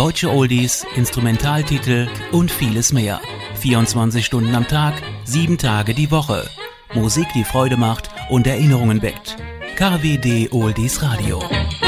deutsche Oldies, Instrumentaltitel und vieles mehr. 24 Stunden am Tag, 7 Tage die Woche. Musik, die Freude macht und Erinnerungen weckt. KWD Oldies Radio.